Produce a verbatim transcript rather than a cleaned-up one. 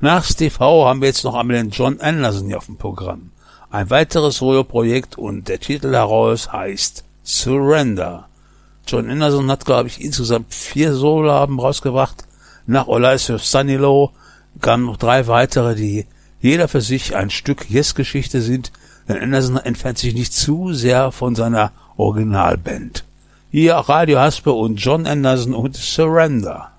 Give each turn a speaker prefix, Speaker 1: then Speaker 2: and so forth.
Speaker 1: Nach Steve Howe haben wir jetzt noch einmal den Jon Anderson hier auf dem Programm. Ein weiteres Solo-Projekt und der Titel daraus heißt Surrender. Jon Anderson hat, glaube ich, insgesamt vier Solo-Alben rausgebracht. Nach All Eyes on Sunnylow kamen noch drei weitere, die jeder für sich ein Stück Yes-Geschichte sind, denn Anderson entfernt sich nicht zu sehr von seiner Originalband. Hier Radio Haspe und Jon Anderson und Surrender.